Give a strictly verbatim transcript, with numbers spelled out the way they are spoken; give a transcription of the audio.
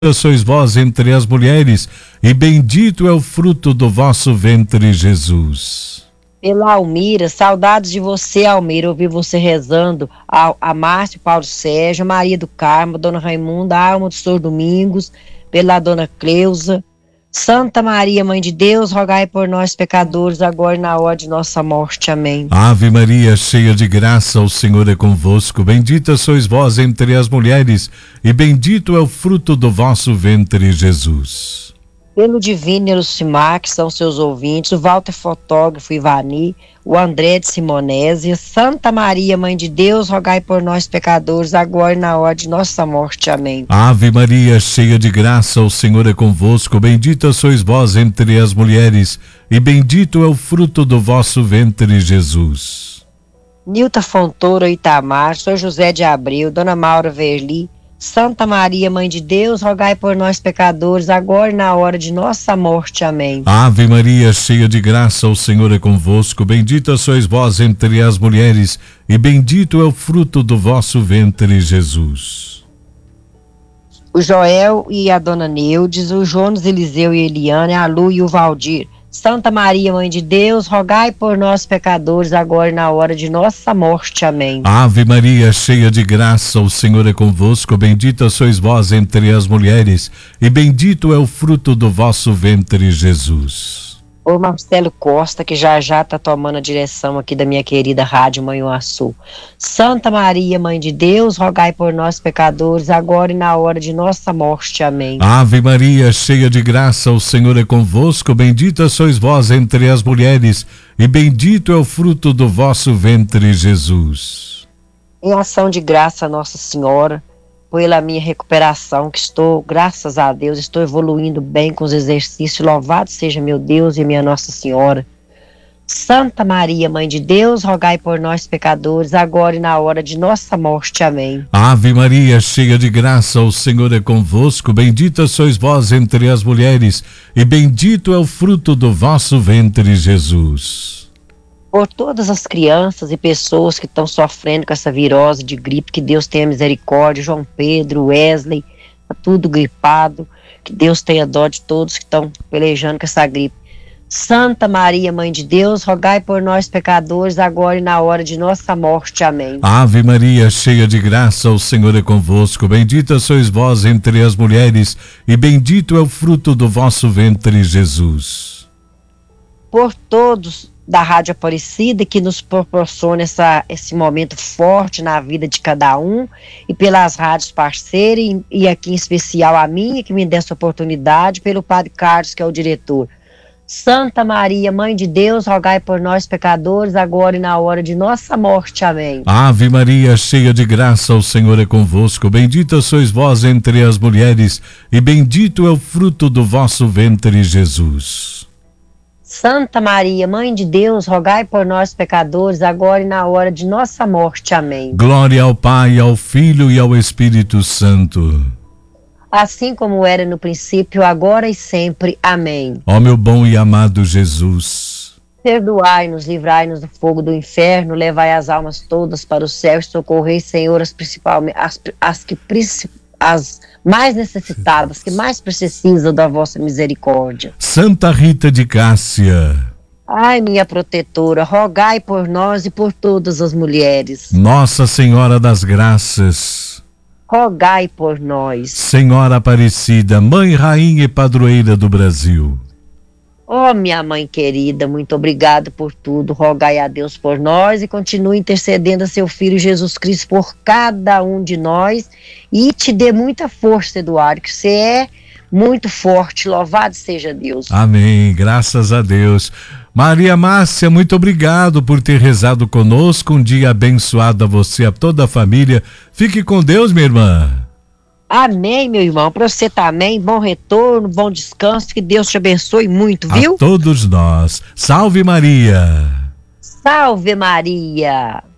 Sois vós entre as mulheres, e bendito é o fruto do vosso ventre, Jesus. Pela Almira, saudades de você, Almira, ouvi você rezando, a, a Márcio, Paulo Sérgio, Maria do Carmo, Dona Raimunda, a Alma do Senhor Domingos, pela Dona Cleusa. Santa Maria, Mãe de Deus, rogai por nós pecadores, agora e na hora de nossa morte. Amém. Ave Maria, cheia de graça, o Senhor é convosco. Bendita sois vós entre as mulheres, e bendito é o fruto do vosso ventre, Jesus. Pelo Divino Elucimar, que são seus ouvintes, o Walter Fotógrafo Ivani, o André de Simonésia, Santa Maria, Mãe de Deus, rogai por nós pecadores, agora e na hora de nossa morte. Amém. Ave Maria, cheia de graça, o Senhor é convosco. Bendita sois vós entre as mulheres, e bendito é o fruto do vosso ventre, Jesus. Nilta Fontoura Itamar, São José de Abreu, Dona Maura Verli, Santa Maria, Mãe de Deus, rogai por nós pecadores, agora e na hora de nossa morte. Amém. Ave Maria, cheia de graça, o Senhor é convosco. Bendita sois vós entre as mulheres, e bendito é o fruto do vosso ventre, Jesus. O Joel e a Dona Neudes, o Jonas, Eliseu e Eliane, a Lu e o Valdir. Santa Maria, Mãe de Deus, rogai por nós pecadores, agora e na hora de nossa morte. Amém. Ave Maria, cheia de graça, o Senhor é convosco. Bendita sois vós entre as mulheres, e bendito é o fruto do vosso ventre, Jesus. O Marcelo Costa, que já já está tomando a direção aqui da minha querida Rádio Manhuaçu. Santa Maria, Mãe de Deus, rogai por nós pecadores, agora e na hora de nossa morte. Amém. Ave Maria, cheia de graça, o Senhor é convosco. Bendita sois vós entre as mulheres, e bendito é o fruto do vosso ventre, Jesus. Em ação de graça, Nossa Senhora, pela minha recuperação, que estou, graças a Deus, estou evoluindo bem com os exercícios. Louvado seja meu Deus e minha Nossa Senhora. Santa Maria, Mãe de Deus, rogai por nós pecadores, agora e na hora de nossa morte. Amém. Ave Maria, cheia de graça, o Senhor é convosco. Bendita sois vós entre as mulheres, e bendito é o fruto do vosso ventre, Jesus. Por todas as crianças e pessoas que estão sofrendo com essa virose de gripe, que Deus tenha misericórdia, João Pedro, Wesley, tá tudo gripado, que Deus tenha dó de todos que estão pelejando com essa gripe. Santa Maria, Mãe de Deus, rogai por nós pecadores, agora e na hora de nossa morte. Amém. Ave Maria, cheia de graça, o Senhor é convosco. Bendita sois vós entre as mulheres, e bendito é o fruto do vosso ventre, Jesus. Por todos da Rádio Aparecida, que nos proporciona essa, esse momento forte na vida de cada um, e pelas rádios parceiras, e, e aqui em especial a minha, que me deu essa oportunidade, pelo Padre Carlos, que é o diretor. Santa Maria, Mãe de Deus, rogai por nós pecadores, agora e na hora de nossa morte. Amém. Ave Maria, cheia de graça, o Senhor é convosco. Bendita sois vós entre as mulheres, e bendito é o fruto do vosso ventre, Jesus. Santa Maria, Mãe de Deus, rogai por nós pecadores, agora e na hora de nossa morte. Amém. Glória ao Pai, ao Filho e ao Espírito Santo. Assim como era no princípio, agora e sempre. Amém. Ó meu bom e amado Jesus, perdoai-nos, livrai-nos do fogo do inferno, levai as almas todas para o céu e socorrei, Senhor, as, principalmente, as, as, que, as mais necessitadas, que mais precisam da vossa misericórdia. Santa Rita de Cássia, ai, minha protetora, rogai por nós e por todas as mulheres. Nossa Senhora das Graças, rogai por nós. Senhora Aparecida, Mãe, Rainha e Padroeira do Brasil. Ó, oh, minha mãe querida, muito obrigada por tudo. Rogai a Deus por nós e continue intercedendo a seu Filho Jesus Cristo por cada um de nós. E te dê muita força, Eduardo, que você é muito forte. Louvado seja Deus. Amém, graças a Deus. Maria Márcia, muito obrigado por ter rezado conosco. Um dia abençoado a você, a toda a família. Fique com Deus, minha irmã. Amém, meu irmão. Para você também, bom retorno, bom descanso, que Deus te abençoe muito, viu? A todos nós. Salve Maria. Salve Maria.